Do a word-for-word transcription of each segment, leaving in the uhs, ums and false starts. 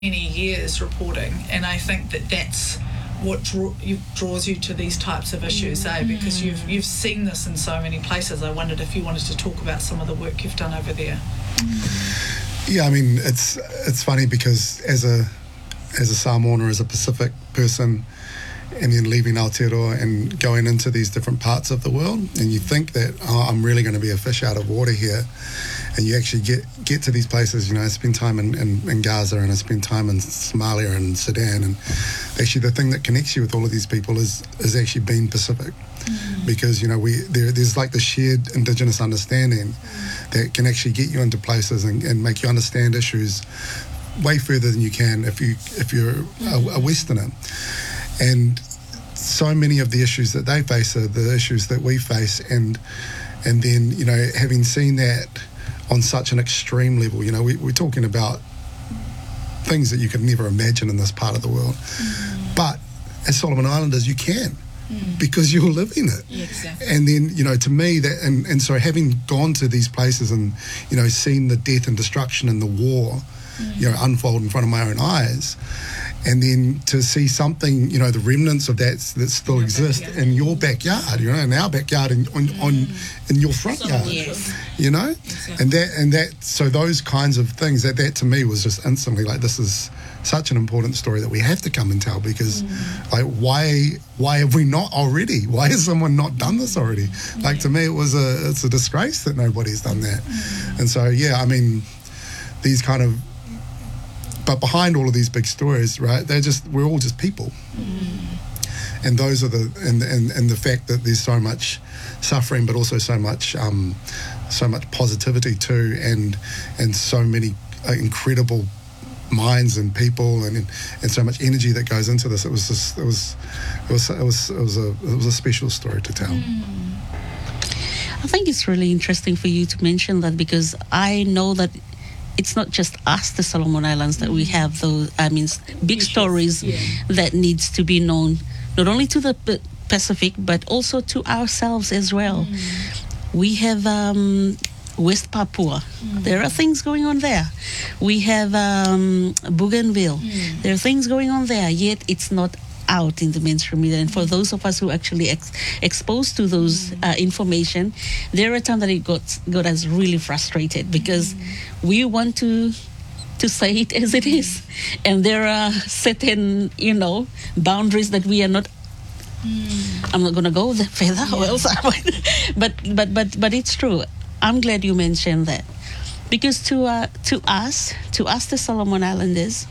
many years reporting, and I think that that's what draw, you, draws you to these types of issues, eh? Because you've you've seen this in so many places. I wondered if you wanted to talk about some of the work you've done over there. Yeah, I mean, it's it's funny because as a as a Samoan or as a Pacific person, and then leaving Aotearoa and going into these different parts of the world, and you think that, oh, I'm really going to be a fish out of water here, and you actually get, get to these places. You know, I spend time in, in, in Gaza, and I spend time in Somalia and Sudan, and actually the thing that connects you with all of these people is is actually being Pacific, mm. because, you know, we there, there's like the shared Indigenous understanding mm. that can actually get you into places and, and make you understand issues way further than you can if you if you're mm. a, a Westerner. And so many of the issues that they face are the issues that we face, and and then, you know, having seen that on such an extreme level, you know, we, we're talking about things that you could never imagine in this part of the world. Mm. But as Solomon Islanders, you can, mm. because you're living it. Yeah, exactly. And then, you know, to me, that and, and so having gone to these places and, you know, seen the death and destruction and the war, mm. you know, unfold in front of my own eyes, and then to see something, you know, the remnants of that that still in exist backyard. in your backyard, you know, in our backyard, and on, mm. on in your front so, yard, yes. you know, exactly. and that and that. So those kinds of things, that that to me was just instantly like, this is such an important story that we have to come and tell, because mm. like why why have we not already? Why has someone not done this already? Mm. Like, to me, it was a it's a disgrace that nobody's done that. Mm. And so yeah, I mean, these kind of. But behind all of these big stories, right, they're just, we're all just people. Mm. And those are the, and, and and the fact that there's so much suffering, but also so much, um, so much positivity too, and and so many uh, incredible minds and people, and and so much energy that goes into this. It was just, it was, it was, it was, it was a, it was a special story to tell. Mm. I think it's really interesting for you to mention that, because I know that it's not just us, the Solomon Islands, that we have those, I mean, big stories yeah. that needs to be known, not only to the P- Pacific, but also to ourselves as well. Mm. We have um, West Papua. Mm. There are things going on there. We have um, Bougainville. Mm. There are things going on there, yet it's not out in the mainstream media. And for those of us who actually ex- exposed to those mm. uh, information, there are times that it got got us really frustrated, because mm. we want to to say it as it is, and there are certain, you know, boundaries that we are not. Mm. I'm not going to go there further, yeah. or else I might. but but but but it's true. I'm glad you mentioned that, because to uh, to us, to us the Solomon Islanders,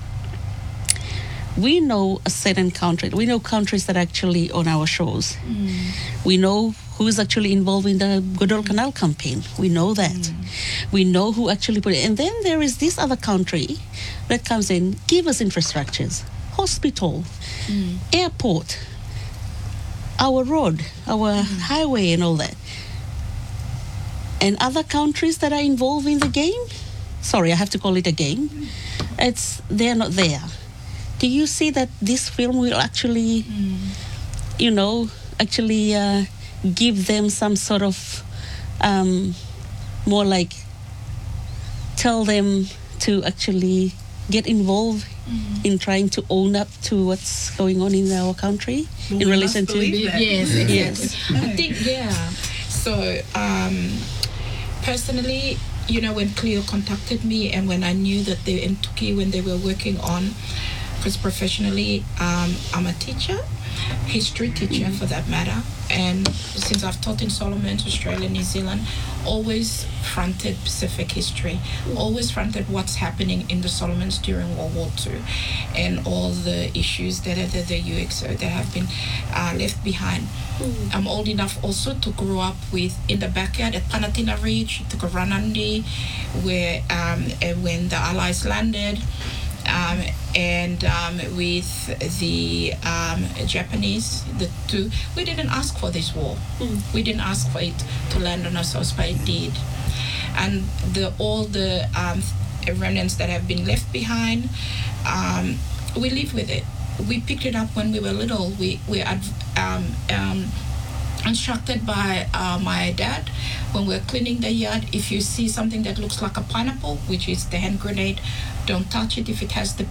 we know a certain country. We know countries that are actually on our shores. Mm. We know who is actually involved in the Goodall Canal campaign. We know that. Mm. We know who actually put it. And then there is this other country that comes in, give us infrastructures, hospital, mm. airport, our road, our mm. highway and all that. And other countries that are involved in the game, sorry, I have to call it a game, it's they're not there. Do you see that this film will actually, mm. you know, actually uh, give them some sort of um, more like tell them to actually get involved mm. in trying to own up to what's going on in our country well, in relation to yes, yeah. yes. I think yeah. So um, personally, you know, when Cleo contacted me, and when I knew that they in Tuki, when they were working on. Because professionally, um, I'm a teacher, history teacher for that matter, and since I've taught in Solomon, Australia, New Zealand, always fronted Pacific history, always fronted what's happening in the Solomons during World War Two, and all the issues that are the, the U X O that have been uh, left behind. Mm. I'm old enough also to grow up with in the backyard at Panatina Ridge, to Koranandi, where um, when the Allies landed. Um, and um, with the um, Japanese, the two, we didn't ask for this war. Mm. We didn't ask for it to land on us, but it did. And the all the um, remnants that have been left behind, um, we live with it. We picked it up when we were little. We we um, um, instructed by uh, my dad when we're cleaning the yard. If you see something that looks like a pineapple, which is the hand grenade, don't touch it. If it has the